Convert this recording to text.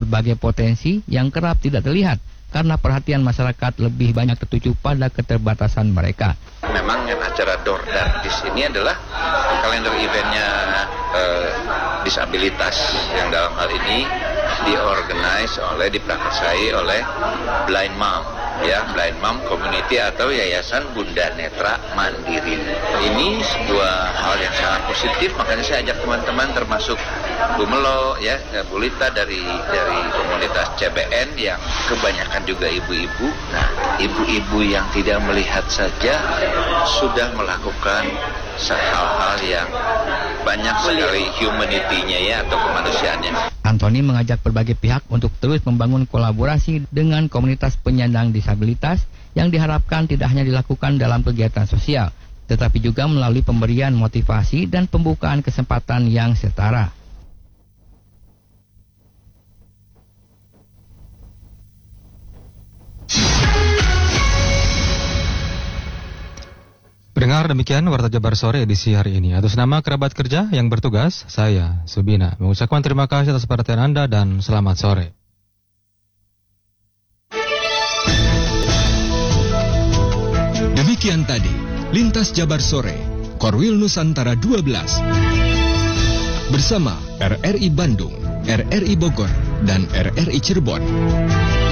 berbagai potensi yang kerap tidak terlihat karena perhatian masyarakat lebih banyak tertuju pada keterbatasan mereka. Memang yang acara Door Dardis ini adalah kalender eventnya disabilitas yang dalam hal ini diprakarsai oleh Blind Mom, ya, Blind Mom Community atau Yayasan Bunda Netra Mandiri. Ini sebuah hal yang sangat positif, makanya saya ajak teman-teman termasuk Bu Melo, ya, Bu Lita dari komunitas CBN yang kebanyakan juga ibu-ibu. Nah, ibu-ibu yang tidak melihat saja sudah melakukan hal-hal yang banyak sekali humanity-nya, ya, atau kemanusiaannya. Antoni mengajak berbagai pihak untuk terus membangun kolaborasi dengan komunitas penyandang disabilitas yang diharapkan tidak hanya dilakukan dalam kegiatan sosial, tetapi juga melalui pemberian motivasi dan pembukaan kesempatan yang setara. Pendengar, demikian Warta Jabar Sore edisi hari ini. Atas nama kerabat kerja yang bertugas, saya, Subina, mengucapkan terima kasih atas perhatian Anda dan selamat sore. Demikian tadi, Lintas Jabar Sore, Korwil Nusantara 12. Bersama RRI Bandung, RRI Bogor, dan RRI Cirebon.